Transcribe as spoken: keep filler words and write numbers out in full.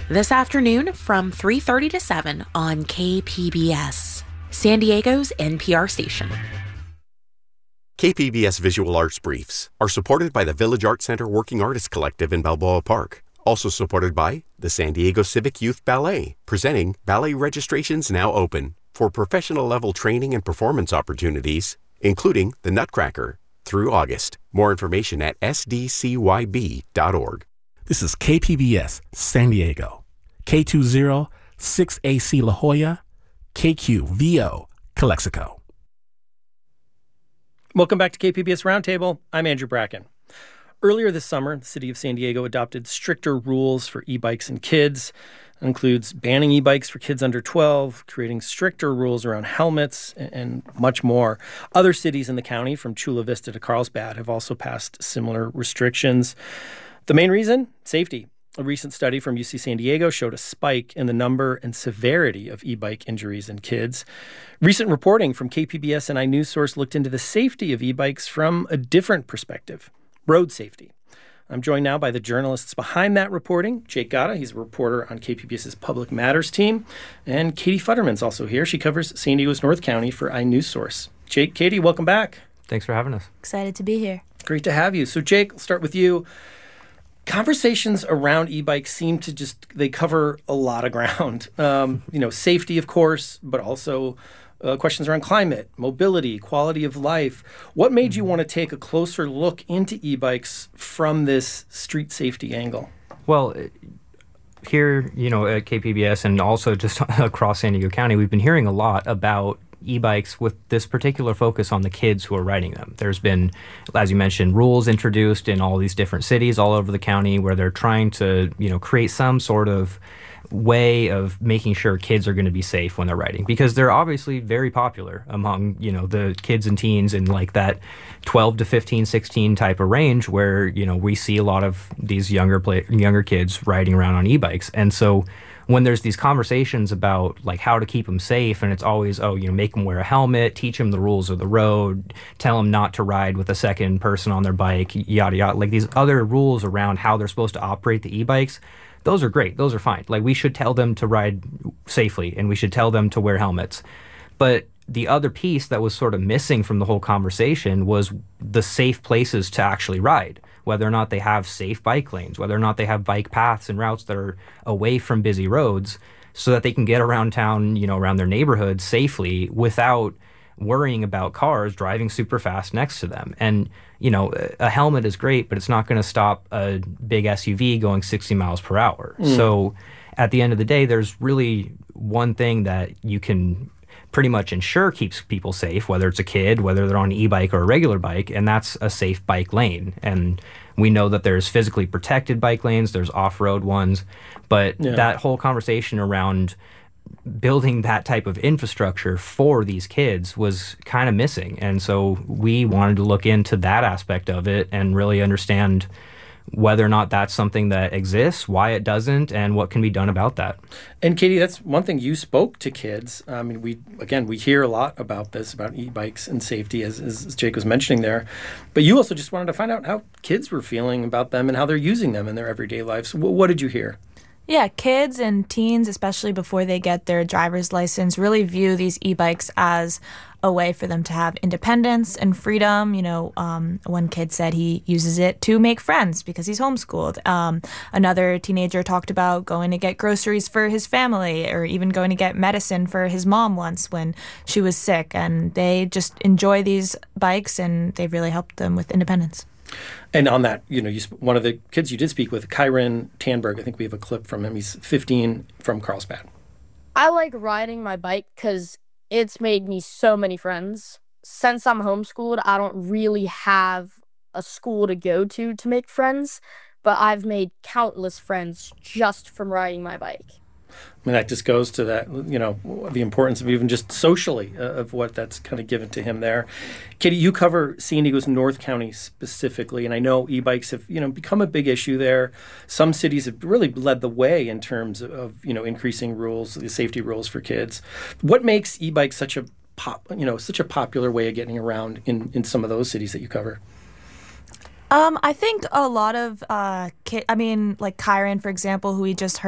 this afternoon from three thirty to seven on K P B S, San Diego's N P R station. K P B S Visual Arts Briefs are supported by the Village Art Center Working Artists Collective in Balboa Park. Also supported by the San Diego Civic Youth Ballet, presenting Ballet Registrations Now Open for professional level training and performance opportunities, including the Nutcracker, through August. More information at s d c y b dot org. This is K P B S San Diego, K two zero six A C La Jolla, K Q V O Calexico. Welcome back to K P B S Roundtable. I'm Andrew Bracken. Earlier this summer, the city of San Diego adopted stricter rules for e-bikes and kids. That includes banning e-bikes for kids under twelve, creating stricter rules around helmets, and much more. Other cities in the county, from Chula Vista to Carlsbad, have also passed similar restrictions. The main reason? Safety. A recent study from U C San Diego showed a spike in the number and severity of e-bike injuries in kids. Recent reporting from K P B S and iNewsSource looked into the safety of e-bikes from a different perspective. Road safety. I'm joined now by the journalists behind that reporting. Jake Gatta, he's a reporter on KPBS's Public Matters team. And Katie Futterman's also here. She covers San Diego's North County for iNewsSource. Jake, Katie, welcome back. Thanks for having us. Excited to be here. Great to have you. So Jake, I'll start with you. Conversations around e-bikes seem to just, they cover a lot of ground. Um, you know, safety, of course, but also Uh, questions around climate, mobility, quality of life. What made you want to take a closer look into e-bikes from this street safety angle? Well, here, you know, at K P B S and also just across San Diego County, we've been hearing a lot about e-bikes with this particular focus on the kids who are riding them. There's been, as you mentioned, rules introduced in all these different cities all over the county where they're trying to, you know, create some sort of way of making sure kids are going to be safe when they're riding, because they're obviously very popular among, you know, the kids and teens in like that twelve to fifteen, sixteen type of range where, you know, we see a lot of these younger play, younger kids riding around on e-bikes. And so when there's these conversations about like how to keep them safe, and it's always, oh, you know, make them wear a helmet, teach them the rules of the road, tell them not to ride with a second person on their bike, yada, yada, like these other rules around how they're supposed to operate the e-bikes. Those are great. Those are fine. Like, we should tell them to ride safely and we should tell them to wear helmets. But the other piece that was sort of missing from the whole conversation was the safe places to actually ride, whether or not they have safe bike lanes, whether or not they have bike paths and routes that are away from busy roads so that they can get around town, you know, around their neighborhood safely without worrying about cars driving super fast next to them. And, you know, a helmet is great, but it's not going to stop a big S U V going sixty miles per hour. Mm. So at the end of the day, there's really one thing that you can pretty much ensure keeps people safe, whether it's a kid, whether they're on an e-bike or a regular bike, and that's a safe bike lane. And we know that there's physically protected bike lanes, there's off-road ones, but yeah. that whole conversation around building that type of infrastructure for these kids was kind of missing. And so we wanted to look into that aspect of it and really understand whether or not that's something that exists, why it doesn't, and what can be done about that. And Katie, that's one thing, you spoke to kids. I mean, we, again, we hear a lot about this, about e-bikes and safety, as, as Jake was mentioning there. But you also just wanted to find out how kids were feeling about them and how they're using them in their everyday lives. W- what did you hear? Yeah, kids and teens, especially before they get their driver's license, really view these e-bikes as a way for them to have independence and freedom. You know, um, one kid said he uses it to make friends because he's homeschooled. Um, another teenager talked about going to get groceries for his family or even going to get medicine for his mom once when she was sick. And they just enjoy these bikes and they've really helped them with independence. And on that, you know, you sp- one of the kids you did speak with, Kyron Tanberg, I think we have a clip from him. He's fifteen, from Carlsbad. I like riding my bike because it's made me so many friends. Since I'm homeschooled, I don't really have a school to go to to make friends, but I've made countless friends just from riding my bike. I mean, that just goes to that, you know, the importance of even just socially uh, of what that's kind of given to him there. Katie, you cover San Diego's North County specifically, and I know e-bikes have, you know, become a big issue there. Some cities have really led the way in terms of, you know, increasing rules, the safety rules for kids. What makes e-bikes such a pop, you know, such a popular way of getting around in, in some of those cities that you cover? Um, I think a lot of, uh, ki- I mean, like Kyron, for example, who we just heard